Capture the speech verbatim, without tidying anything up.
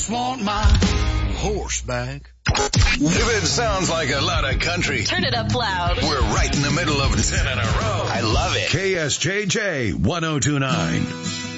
Want my horse back. If it sounds like a lot of country, turn it up loud. We're right in the middle of ten in a row. I love it. K S J J ten twenty-nine.